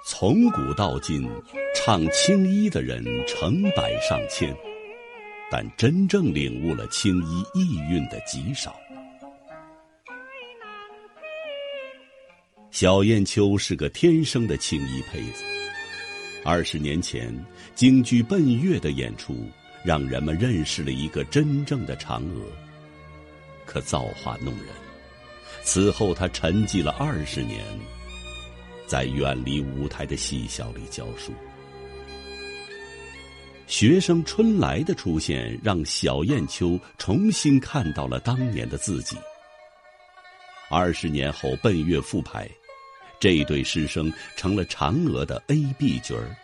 从古到今，唱青衣的人成百上千，但真正领悟了青衣意蕴的极少。小燕秋是个天生的青衣胚子。20年前，京剧《奔月》的演出，让人们认识了一个真正的嫦娥。可造化弄人，此后她沉寂了20年，在远离舞台的戏校里教书。学生春来的出现，让小燕秋重新看到了当年的自己。20年后，《奔月》复排，这对师生成了嫦娥的 A、B 角儿。